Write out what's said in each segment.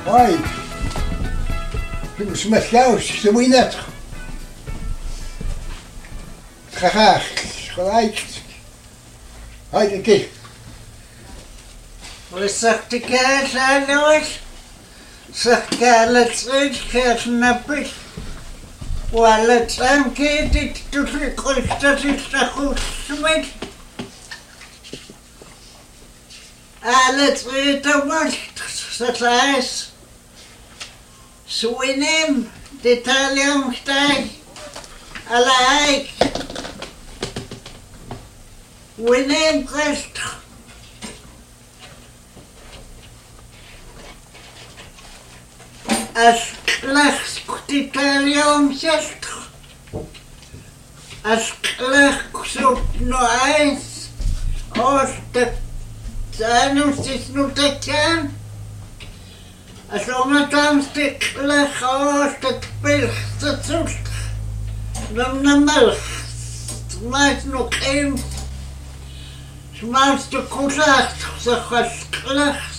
Hoi. Je moet met jou, dat moet je net. Graag, gelijk. Hoi, een keer. Wat zegt de kaas aan ons? Zegt kaas uit, kaas nappig. Wat aan keer dit doet ik dat is dat goed smet. Alles eten wordt, dat is. Swinem, de taliumstij, alaik. Winem kwest. Als klacht de taliumstij. Als klacht zoekt nog eens. Als de taliumstij is nog te gaan. Als ondertaan stiklig als het pilste zoet, dan de melk. Smaakt nog eens. Smaakt de koelacht, zeg als klacht.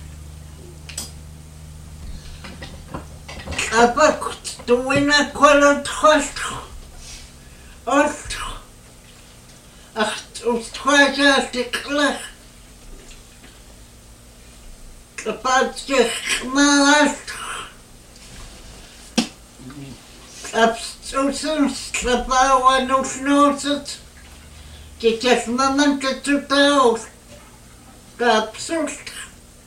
Kapakt de winnaar kwallen trost. Ost. Ach, het was als de klacht. Kapatje gemaakt. Abstoßen, slapauer nog notet. Dit is momenten te taus. Kapsust.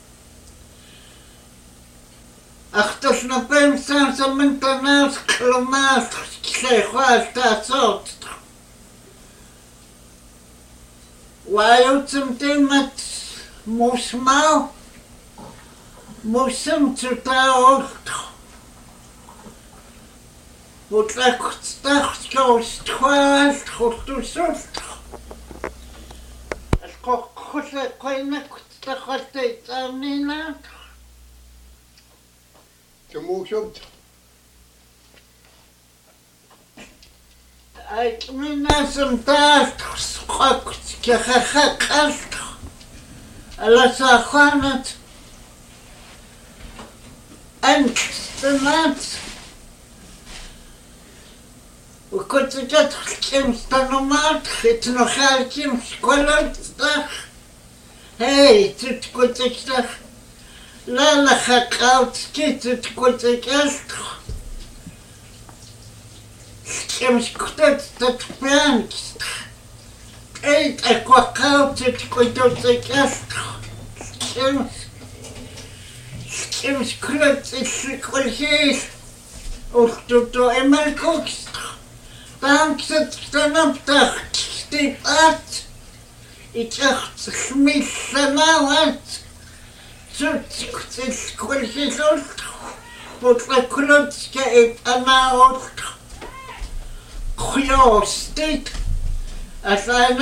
Achter na pensam sa mentenaus klomas. Zeg dat soort. Waar zum thema musmau. Musím se taut. Wat ik dacht, zo stwaast, goed te zoet. Als ik goed kan ik dat altijd aan niet na. Je moet zo. Ik ben als een taart geschokt, je gekast. Alles aan het. En standaard. We kunnen dat geen standaard. Het nog geen schooldag. Hey, het komt ik dag. Lala gaat koud, het komt ik echt. Geen schoot dat plant. Eet ik wat koud, het komt ik echt. Kim's klut is gekregen. Of to eenmaal kookst. Dan zit dan op de stiep uit. Ik dacht, smis nou uit. Zoet is gekregen. Wat de klutje heeft aan haar hoofd. Kloos dit. Als hij